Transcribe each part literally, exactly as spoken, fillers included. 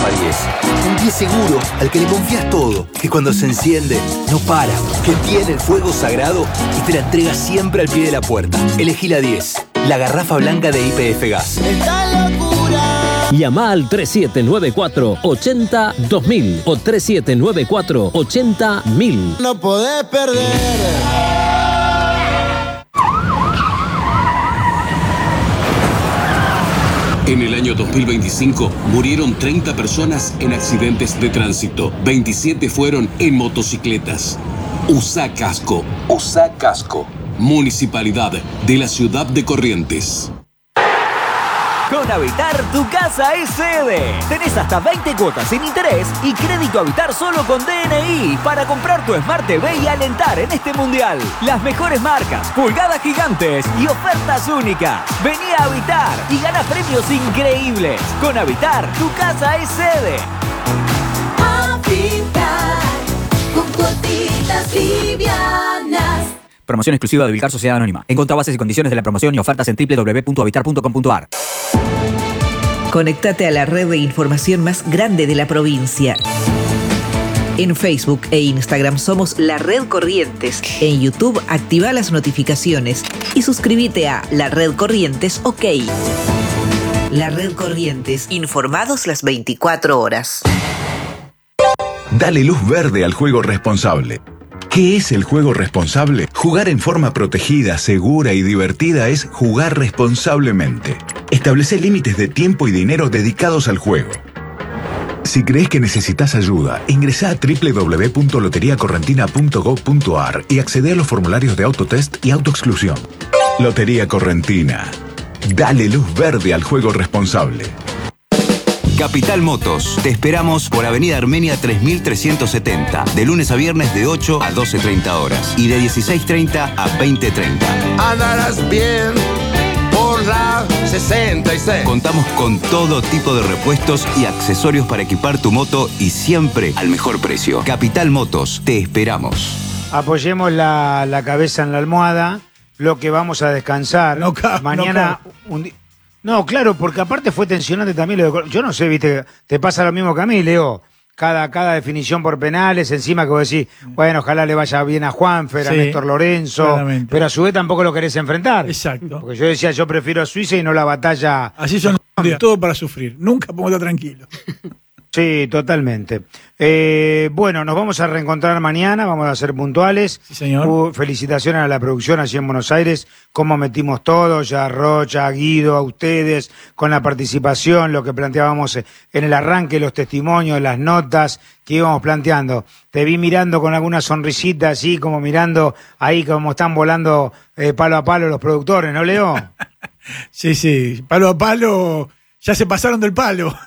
Garrafa diez. Un diez seguro al que le confías todo, que cuando se enciende no para, que tiene el fuego sagrado y te la entrega siempre al pie de la puerta. Elegí la diez, la garrafa blanca de Y P F Gas. Esta locura. Llama al tres siete nueve cuatro, ocho cero, dos mil o tres siete nueve cuatro, ocho cero, mil. No podés perder. En el año dos mil veinticinco murieron treinta personas en accidentes de tránsito. veintisiete fueron en motocicletas. Usa casco. Usa casco. Municipalidad de la Ciudad de Corrientes. Con Habitar, tu casa es sede. Tenés hasta veinte cuotas sin interés y crédito Habitar solo con D N I para comprar tu Smart T V y alentar en este mundial. Las mejores marcas, pulgadas gigantes y ofertas únicas. Vení a Habitar y gana premios increíbles. Con Habitar, tu casa es sede. Habitar, con cuotitas livianas. Promoción exclusiva de Vilcar Sociedad Anónima. Encontrá bases y condiciones de la promoción y ofertas en doble u doble u doble u punto habitar punto com punto a r. Conéctate a la red de información más grande de la provincia. En Facebook e Instagram somos La Red Corrientes. En YouTube activa las notificaciones y suscríbete a La Red Corrientes OK. La Red Corrientes, informados las veinticuatro horas. Dale luz verde al juego responsable. ¿Qué es el juego responsable? Jugar en forma protegida, segura y divertida es jugar responsablemente. Establece límites de tiempo y dinero dedicados al juego. Si crees que necesitas ayuda, ingresá a doble u doble u doble u punto lotería correntina punto gob punto a r y accede a los formularios de autotest y autoexclusión. Lotería Correntina. Dale luz verde al juego responsable. Capital Motos. Te esperamos por Avenida Armenia tres mil trescientos setenta. De lunes a viernes de ocho a doce treinta horas. Y de dieciséis treinta a veinte treinta. Andarás bien por la sesenta y seis. Contamos con todo tipo de repuestos y accesorios para equipar tu moto y siempre al mejor precio. Capital Motos. Te esperamos. Apoyemos la, la cabeza en la almohada. Lo que vamos a descansar. No, ca- Mañana no, un día. No, claro, porque aparte fue tensionante también lo de... Yo no sé, viste, te pasa lo mismo que a mí, Leo. Cada, cada definición por penales, encima que vos decís, bueno, ojalá le vaya bien a Juanfer, a Sí, Néstor Lorenzo, claramente. pero a su vez tampoco lo querés enfrentar. Exacto. Porque yo decía, yo prefiero a Suiza y no la batalla... Así son los días, todo para sufrir. Nunca podemos estar tranquilos. Sí, totalmente. Eh, bueno, nos vamos a reencontrar mañana, vamos a ser puntuales. Sí, señor. Uh, felicitaciones a la producción allí en Buenos Aires, cómo metimos todo, ya a Rocha, a Guido, a ustedes, con la participación, lo que planteábamos en el arranque, los testimonios, las notas que íbamos planteando. Te vi mirando con alguna sonrisita así, como mirando ahí como están volando eh, palo a palo los productores, ¿no, Leo? Sí, sí, palo a palo, ya se pasaron del palo.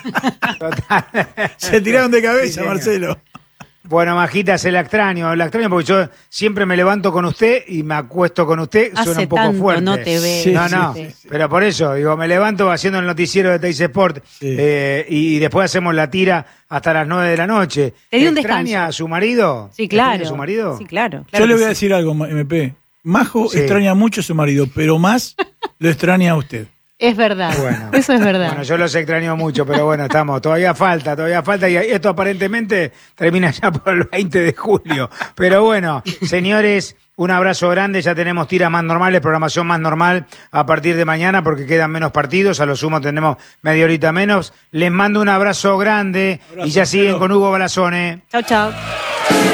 Se tiraron de cabeza, sí, Marcelo. Bueno, Majita, se la extraño, la extraño porque yo siempre me levanto con usted y me acuesto con usted, Hace suena un poco tanto fuerte. no te veo. Sí, no, sí, no, sí, sí. pero por eso, digo, me levanto haciendo el noticiero de Teis Sport Sí. eh, y, y después hacemos la tira hasta las nueve de la noche. Te di un ¿Extraña descanso. a su marido? Sí, claro. ¿Extraña a su marido? Sí, claro. Yo claro le que voy a sí. decir algo, M P. Majo Sí. extraña mucho a su marido, pero más lo extraña a usted. Es verdad. Bueno. Eso es verdad. Bueno, yo los extraño mucho, pero bueno, estamos, todavía falta, todavía falta, y esto aparentemente termina ya por el veinte de julio. Pero bueno, señores, un abrazo grande, ya tenemos tiras más normales, programación más normal a partir de mañana, porque quedan menos partidos, a lo sumo tenemos media horita menos. Les mando un abrazo grande, Abrazo, y ya siguen Marcelo. con Hugo Balazone. Chau, chau.